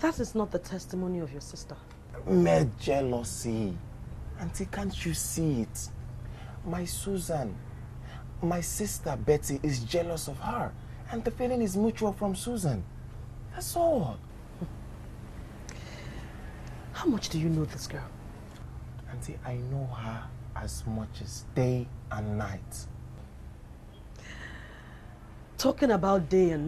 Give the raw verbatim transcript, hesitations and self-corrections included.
That is not the testimony of your sister. Mere jealousy. Auntie, can't you see it? My Susan, my sister Betty is jealous of her. And the feeling is mutual from Susan. That's all. How much do you know this girl? Auntie, I know her as much as day and night. Talking about day and